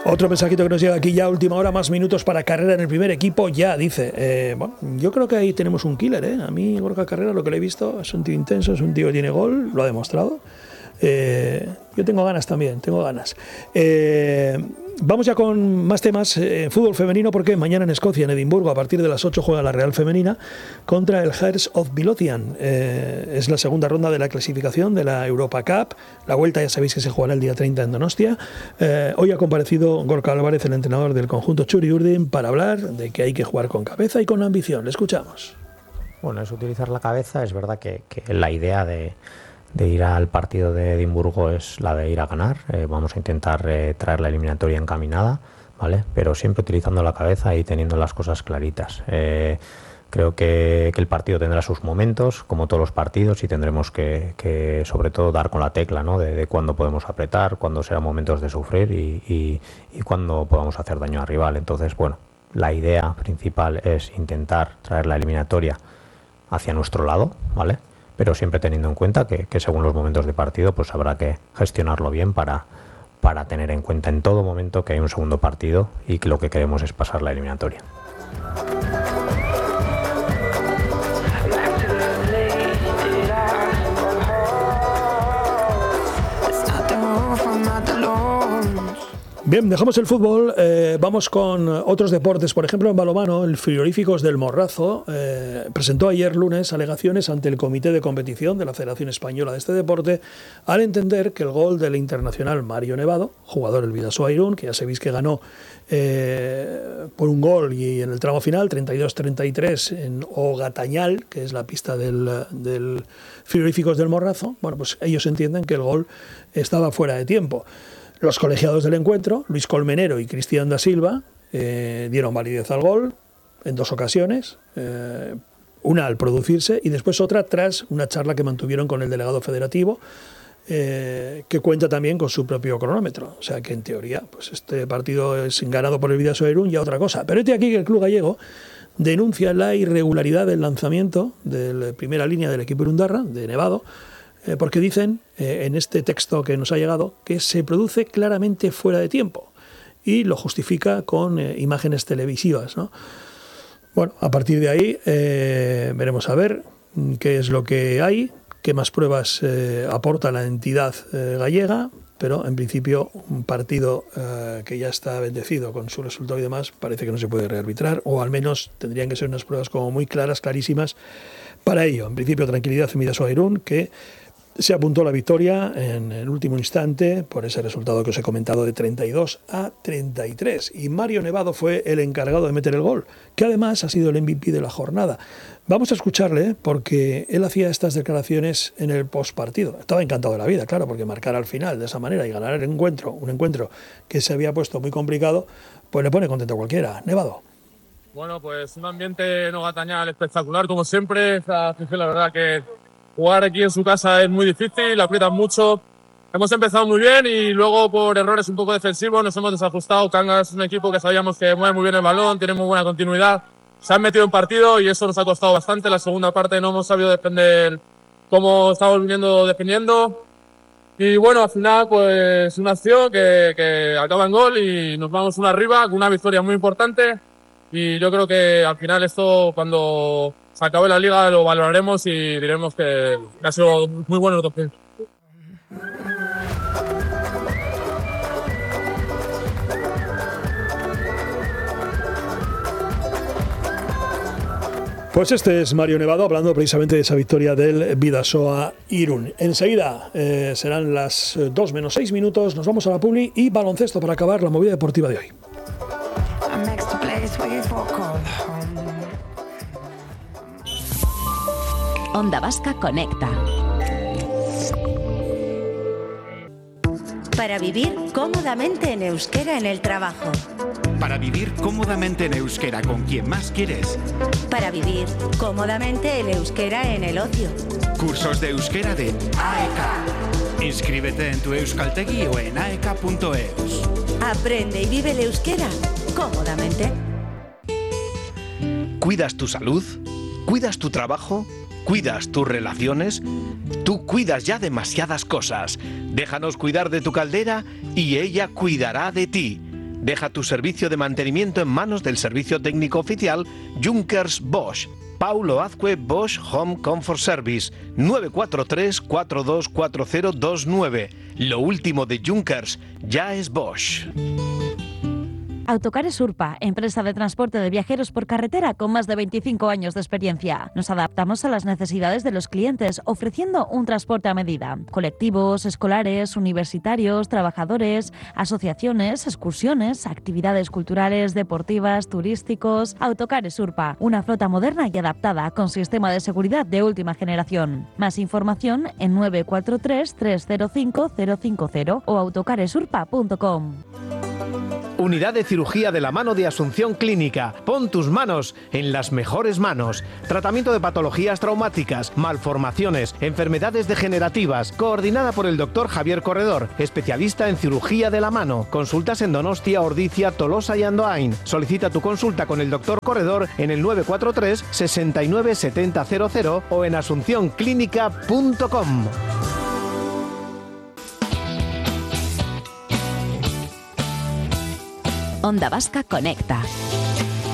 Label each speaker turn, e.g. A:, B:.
A: Otro mensajito que nos llega aquí ya, última hora, más minutos para Carrera en el primer equipo, ya, dice. Bueno, yo creo que ahí tenemos un killer, ¿eh? A mí, Gorka Carrera, lo que le he visto, es un tío intenso, es un tío que tiene gol, lo ha demostrado. Yo tengo ganas también, tengo ganas. Vamos ya con más temas. Fútbol femenino, porque mañana en Escocia, en Edimburgo, a partir de las 8 juega la Real Femenina contra el Hearts of Midlothian. Es la segunda ronda de la clasificación de la Europa Cup. La vuelta ya sabéis que se jugará el día 30 en Donostia. Hoy ha comparecido Gorka Álvarez, el entrenador del conjunto Txuri-Urdin, para hablar de que hay que jugar con cabeza y con ambición. Le escuchamos.
B: Bueno, es utilizar la cabeza. Es verdad que la idea de ir al partido de Edimburgo es la de ir a ganar. Vamos a intentar traer la eliminatoria encaminada, ¿vale? Pero siempre utilizando la cabeza y teniendo las cosas claritas. Creo que el partido tendrá sus momentos, como todos los partidos, y tendremos que sobre todo dar con la tecla, ¿no? De cuándo podemos apretar, cuándo serán momentos de sufrir y cuándo podamos hacer daño al rival. Entonces, bueno, la idea principal es intentar traer la eliminatoria hacia nuestro lado, ¿vale? Pero siempre teniendo en cuenta que según los momentos de partido pues habrá que gestionarlo bien para tener en cuenta en todo momento que hay un segundo partido y que lo que queremos es pasar la eliminatoria.
A: Bien, dejamos el fútbol, vamos con otros deportes. Por ejemplo, en balonmano, el Frigoríficos del Morrazo presentó ayer lunes alegaciones ante el Comité de Competición de la Federación Española de este deporte, al entender que el gol del internacional Mario Nevado, jugador del Bidasoa Irún, que ya sabéis que ganó por un gol y en el tramo final, 32-33 en Ogatañal, que es la pista del Frigoríficos del Morrazo, bueno, pues ellos entienden que el gol estaba fuera de tiempo. Los colegiados del encuentro, Luis Colmenero y Cristian da Silva, dieron validez al gol en dos ocasiones, una al producirse y después otra tras una charla que mantuvieron con el delegado federativo, que cuenta también con su propio cronómetro. O sea que en teoría pues este partido es ganado por el Bidasoa Irún y otra cosa. Pero aquí que el club gallego denuncia la irregularidad del lanzamiento de la primera línea del equipo irundarra, de Nevado, porque dicen en este texto que nos ha llegado que se produce claramente fuera de tiempo y lo justifica con imágenes televisivas, ¿no? Bueno, a partir de ahí veremos a ver qué es lo que hay, qué más pruebas aporta la entidad gallega, pero en principio un partido que ya está bendecido con su resultado y demás parece que no se puede rearbitrar, o al menos tendrían que ser unas pruebas como muy claras, clarísimas para ello. En principio tranquilidad en Bidasoa Irún, que se apuntó la victoria en el último instante por ese resultado que os he comentado de 32-33. Y Mario Nevado fue el encargado de meter el gol, que además ha sido el MVP de la jornada. Vamos a escucharle porque él hacía estas declaraciones en el postpartido. Estaba encantado de la vida, claro, porque marcar al final de esa manera y ganar el encuentro, un encuentro que se había puesto muy complicado, pues le pone contento a cualquiera. Nevado.
C: Bueno, pues un ambiente en Ogatañal espectacular, como siempre. La verdad que jugar aquí en su casa es muy difícil, aprietan mucho. Hemos empezado muy bien y luego por errores un poco defensivos nos hemos desajustado. Cangas es un equipo que sabíamos que mueve muy bien el balón, tiene muy buena continuidad. Se han metido en partido y eso nos ha costado bastante. La segunda parte no hemos sabido defender como estamos viniendo defendiendo. Y bueno, al final pues una acción que acaba en gol y nos vamos una arriba con una victoria muy importante. Y yo creo que al final esto, cuando se acabe la liga, lo valoraremos y diremos que ha sido muy bueno el top 10.
A: Pues este es Mario Nevado hablando precisamente de esa victoria del Bidasoa Irún. Enseguida serán las 2 menos 6 minutos, nos vamos a la publi y baloncesto para acabar la movida deportiva de hoy.
D: Onda Vasca Conecta. Para vivir cómodamente en euskera en el trabajo.
E: Para vivir cómodamente en euskera con quien más quieres.
D: Para vivir cómodamente el euskera en el ocio.
E: Cursos de euskera de AEK. Inscríbete en tu euskaltegi o en aek.eus.
D: Aprende y vive el euskera cómodamente.
F: ¿Cuidas tu salud? ¿Cuidas tu trabajo? ¿Cuidas tus relaciones? Tú cuidas ya demasiadas cosas. Déjanos cuidar de tu caldera y ella cuidará de ti. Deja tu servicio de mantenimiento en manos del servicio técnico oficial Junkers Bosch. Paulo Azcue Bosch Home Comfort Service, 943-424029. Lo último de Junkers ya es Bosch.
G: Autocares Urpa, empresa de transporte de viajeros por carretera con más de 25 años de experiencia. Nos adaptamos a las necesidades de los clientes, ofreciendo un transporte a medida. Colectivos, escolares, universitarios, trabajadores, asociaciones, excursiones, actividades culturales, deportivas, turísticos. Autocares Urpa, una flota moderna y adaptada con sistema de seguridad de última generación. Más información en 943-305-050 o autocaresurpa.com.
F: Unidad de Cirugía de la Mano de Asunción Clínica. Pon tus manos en las mejores manos. Tratamiento de patologías traumáticas, malformaciones, enfermedades degenerativas. Coordinada por el doctor Javier Corredor, especialista en cirugía de la mano. Consultas en Donostia, Ordizia, Tolosa y Andoain. Solicita tu consulta con el doctor Corredor en el 943 69 70 00 o en asuncionclínica.com.
H: Onda Vasca Conecta.